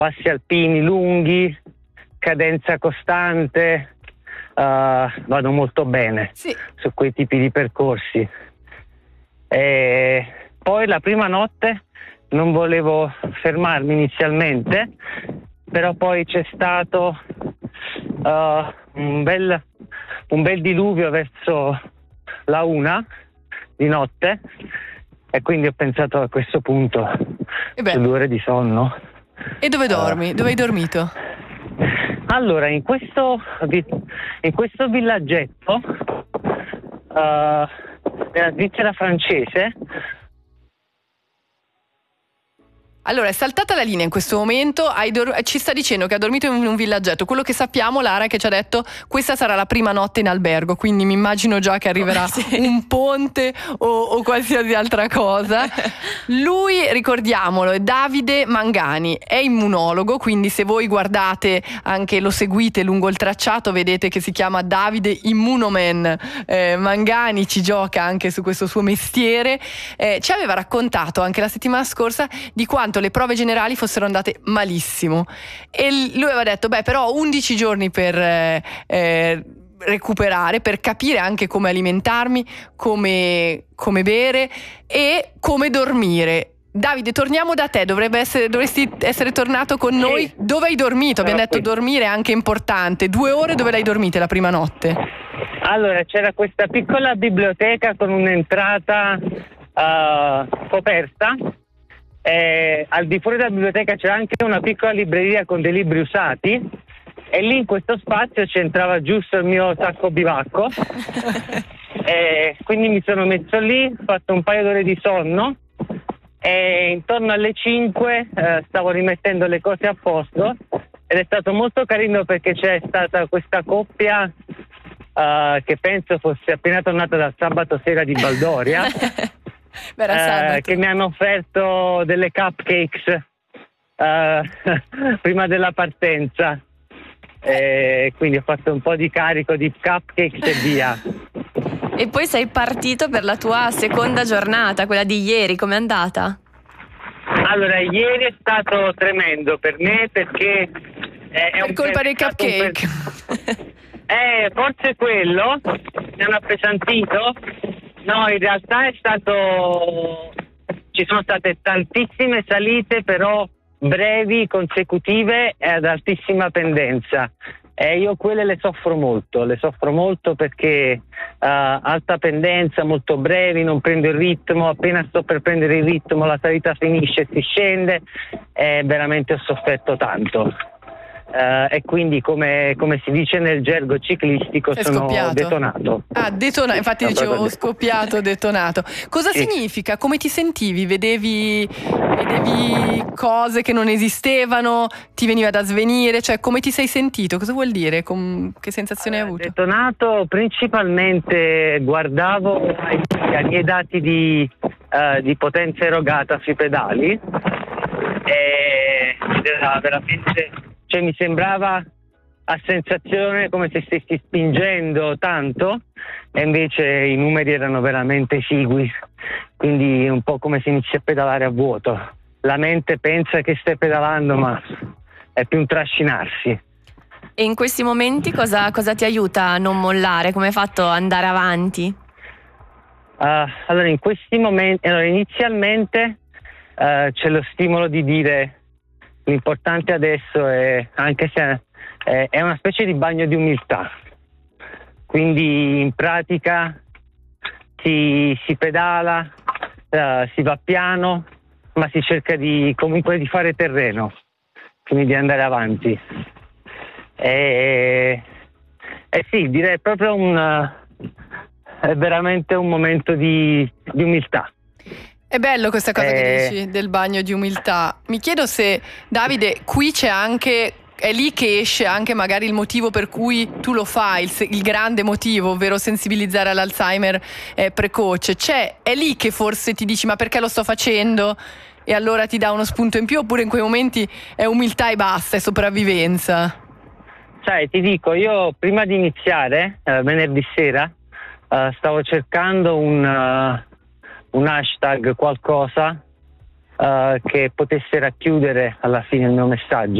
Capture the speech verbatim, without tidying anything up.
passi alpini lunghi, cadenza costante, uh, vado molto bene sì. su quei tipi di percorsi. E poi la prima notte non volevo fermarmi inizialmente, però poi c'è stato uh, un bel, un bel diluvio verso la una di notte e quindi ho pensato a questo punto su due ore di sonno. E dove dormi? Uh, dove hai dormito? Allora, in questo, in questo villaggetto uh, nella Svizzera francese. Allora, è saltata la linea in questo momento, hai dor- ci sta dicendo che ha dormito in un villaggetto. Quello che sappiamo, Lara, è che ci ha detto questa sarà la prima notte in albergo, quindi mi immagino già che arriverà sì. un ponte o, o qualsiasi altra cosa. Lui, ricordiamolo, è Davide Mangani, è immunologo, quindi se voi guardate, anche lo seguite lungo il tracciato, vedete che si chiama Davide Immunoman. eh, Mangani ci gioca anche su questo suo mestiere. Eh, ci aveva raccontato anche la settimana scorsa di quanto le prove generali fossero andate malissimo e lui aveva detto beh però undici giorni per eh, eh, recuperare, per capire anche come alimentarmi, come, come bere e come dormire. Davide, torniamo da te, dovrebbe essere, dovresti essere tornato con noi. Sì. Dove hai dormito? Abbiamo detto dormire è anche importante. Due ore dove l'hai dormite la prima notte? Allora, c'era questa piccola biblioteca con un'entrata uh, coperta. Eh, al di fuori della biblioteca c'era anche una piccola libreria con dei libri usati e lì in questo spazio c'entrava giusto il mio sacco bivacco. eh, quindi mi sono messo lì, ho fatto un paio d'ore di sonno e intorno alle cinque eh, stavo rimettendo le cose a posto ed è stato molto carino perché c'è stata questa coppia uh, che penso fosse appena tornata dal sabato sera di Baldoria. Eh, che mi hanno offerto delle cupcakes eh, prima della partenza eh, quindi ho fatto un po' di carico di cupcakes e via. E poi sei partito per la tua seconda giornata, quella di ieri, com'è andata? Allora, ieri è stato tremendo per me perché eh, è per un colpa dei cupcake per... eh, forse quello mi hanno appesantito. No, in realtà è stato, ci sono state tantissime salite però brevi, consecutive e ad altissima pendenza e io quelle le soffro molto, le soffro molto perché uh, alta pendenza, molto brevi, non prendo il ritmo, appena sto per prendere il ritmo la salita finisce e si scende e veramente ho sofferto tanto. Uh, e quindi come, come si dice nel gergo ciclistico Sei sono scoppiato. detonato. Ah, detonato, infatti no, dicevo ho scoppiato, detonato. Cosa sì. significa? Come ti sentivi? Vedevi, vedevi cose che non esistevano? Ti veniva da svenire? Cioè come ti sei sentito? Cosa vuol dire? Com- che sensazione hai avuto? Detonato principalmente guardavo ai, ai miei dati di, uh, di potenza erogata sui pedali e era veramente... Cioè mi sembrava a sensazione come se stessi spingendo tanto e invece i numeri erano veramente esigui, quindi un po' come se inizi a pedalare a vuoto. La mente pensa che stai pedalando ma è più un trascinarsi. E in questi momenti cosa, cosa ti aiuta a non mollare? Come hai fatto ad andare avanti? Uh, allora in questi momenti, allora, inizialmente uh, c'è lo stimolo di dire l'importante adesso è, anche se è, è una specie di bagno di umiltà, quindi in pratica si, si pedala, uh, si va piano, ma si cerca di comunque di fare terreno, quindi di andare avanti. E, e sì, direi proprio un, è veramente un momento di, di umiltà. È bello questa cosa eh... che dici del bagno di umiltà. Mi chiedo se, Davide, qui c'è anche, è lì che esce anche magari il motivo per cui tu lo fai, il, il grande motivo, ovvero sensibilizzare all'Alzheimer eh, precoce. C'è, è lì che forse ti dici ma perché lo sto facendo? E allora ti dà uno spunto in più, oppure in quei momenti è umiltà e basta, è sopravvivenza? Sai, ti dico, io prima di iniziare, eh, venerdì sera, eh, stavo cercando un... Uh... un hashtag, qualcosa, uh, che potesse racchiudere alla fine il mio messaggio.